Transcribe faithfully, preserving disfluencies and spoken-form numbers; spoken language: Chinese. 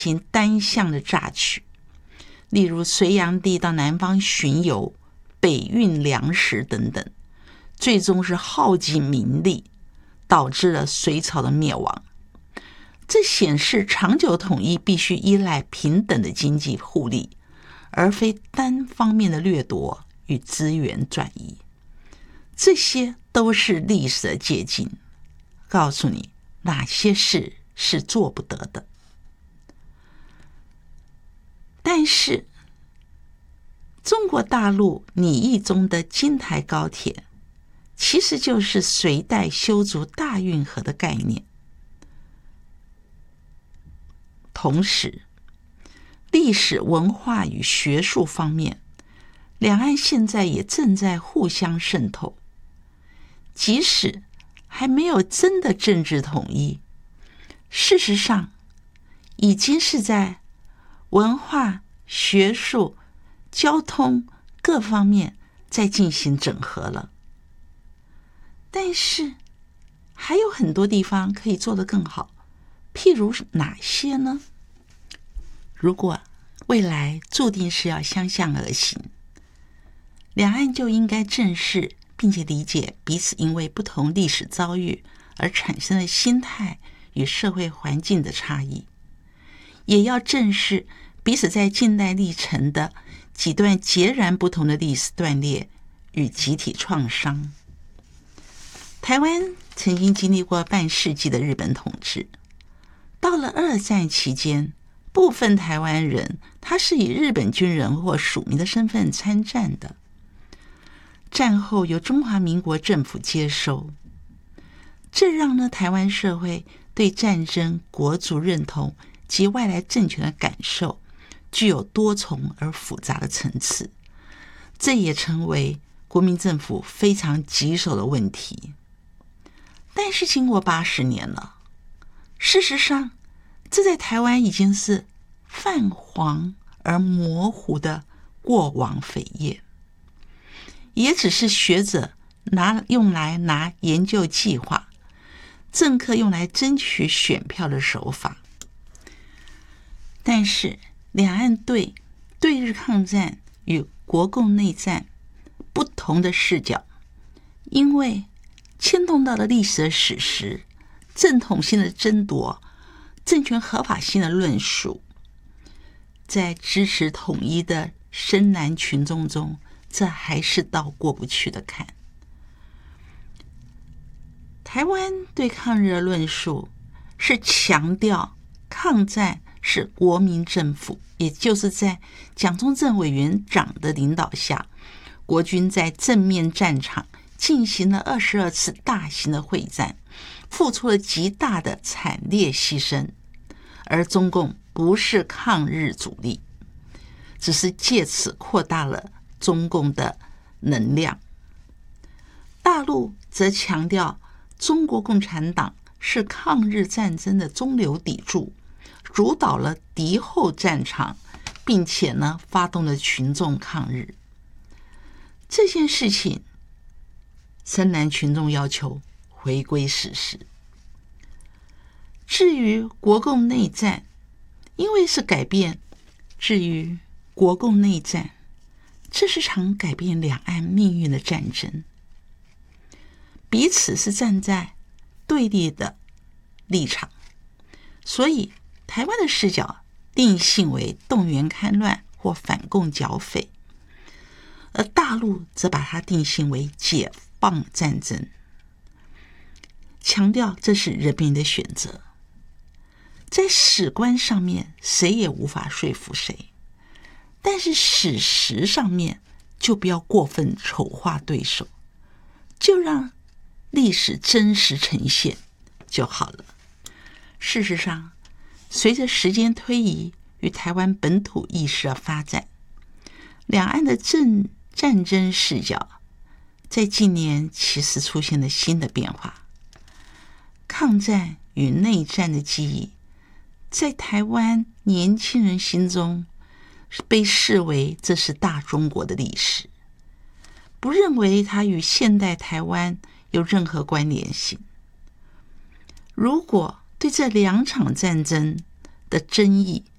行单向的榨取，例如隋炀帝到南方巡游、北运粮食等等，最终是耗尽民力，导致了隋朝的灭亡。这显示长久统一必须依赖平等的经济互利，而非单方面的掠夺与资源转移。这些都是历史的借鉴，告诉你哪些事是做不得的。但是中国大陆拟议中的京台高铁，其实就是隋代修筑大运河的概念。同时，历史文化与学术方面，两岸现在也正在互相渗透。即使还没有真的政治统一，事实上已经是在文化、学术、交通各方面在进行整合了。但是还有很多地方可以做得更好，譬如哪些呢？如果未来注定是要相向而行，两岸就应该正视并且理解彼此因为不同历史遭遇而产生的心态与社会环境的差异，也要正视彼此在近代历程的几段截然不同的历史断裂与集体创伤。台湾曾经经历过半世纪的日本统治，到了二战期间，部分台湾人他是以日本军人或属民的身份参战的，战后由中华民国政府接收，这让呢台湾社会对战争、国族认同及外来政权的感受具有多重而复杂的层次，这也成为国民政府非常棘手的问题。但是经过八十年了，事实上这在台湾已经是泛黄而模糊的过往扉页，也只是学者拿用来拿研究计划，政客用来争取选票的手法。但是两岸对对日抗战与国共内战不同的视角，因为牵动到了历史的史实、正统性的争夺、政权合法性的论述，在支持统一的深蓝群众中，这还是道过不去的坎。台湾对抗日的论述是强调抗战是国民政府，也就是在蒋中正委员长的领导下，国军在正面战场进行了二十二次大型的会战，付出了极大的惨烈牺牲，而中共不是抗日主力，只是借此扩大了中共的能量。大陆则强调中国共产党是抗日战争的中流砥柱，主导了敌后战场，并且呢发动了群众抗日。这件事情深蓝群众要求回归史实。至于国共内战，因为是改变，至于国共内战，这是场改变两岸命运的战争，彼此是站在对立的立场，所以台湾的视角定性为动员戡乱或反共剿匪，而大陆则把它定性为解放战争，强调这是人民的选择。在史观上面谁也无法说服谁，但是史实上面就不要过分丑化对手，就让历史真实呈现就好了。事实上，随着时间推移与台湾本土意识的发展，两岸的政战争视角在近年其实出现了新的变化。抗战与内战的记忆在台湾年轻人心中被视为这是大中国的历史，不认为它与现代台湾有任何关联性。如果对这两场战争的争议